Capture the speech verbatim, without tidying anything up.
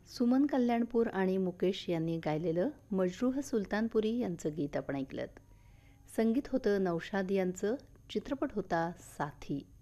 सुमन कल्याणपूर आणि मुकेश यांनी गायलेलं मजरूह सुलतानपुरी यांचं गीत आपण ऐकलं. संगीत होतं नौशाद यांचं, चित्रपट होता साथी.